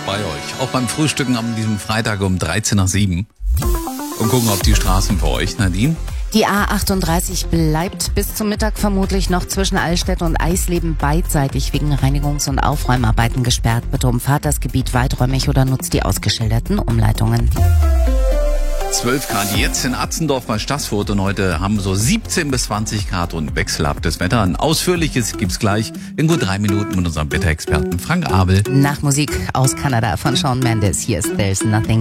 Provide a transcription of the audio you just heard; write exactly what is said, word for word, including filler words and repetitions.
bei euch. Auch beim Frühstücken am diesem Freitag um dreizehn nach sieben. Und gucken, ob die Straßen für euch, Nadine. Die A achtunddreißig bleibt bis zum Mittag vermutlich noch zwischen Allstedt und Eisleben beidseitig wegen Reinigungs- und Aufräumarbeiten gesperrt. Bitte umfahrt das Gebiet weiträumig oder nutzt die ausgeschilderten Umleitungen. zwölf Grad jetzt in Atzendorf bei Stassfurt und heute haben so siebzehn bis zwanzig Grad und wechselhaftes Wetter. Ein ausführliches gibt's gleich in gut drei Minuten mit unserem Wetterexperten Frank Abel. Nach Musik aus Kanada von Shawn Mendes. Hier ist There's Nothing